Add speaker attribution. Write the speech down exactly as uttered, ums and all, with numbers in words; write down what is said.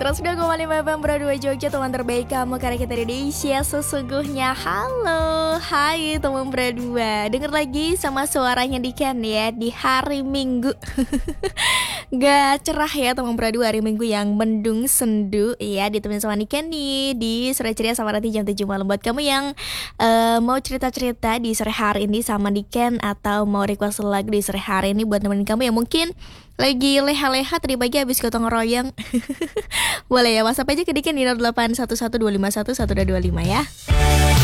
Speaker 1: seratus dua koma lima F M Broadway Jogja, teman terbaik kamu karena kita di Indonesia sesungguhnya. Halo, hai teman berdua. Dengar lagi sama suaranya Diken ya di hari Minggu. Gak cerah ya teman berdua, hari Minggu yang mendung sendu ya, ditemenin sama Diken nih di Sore Ceria sama nanti jam tujuh malam. Buat kamu yang uh, mau cerita-cerita di sore hari ini sama Diken atau mau request lagu di sore hari ini buat nemenin kamu yang mungkin lagi leha-leha tadi pagi habis gotong royong. Boleh ya, WhatsApp aja ke Diken di nol delapan satu satu dua lima satu satu dua dua lima ya.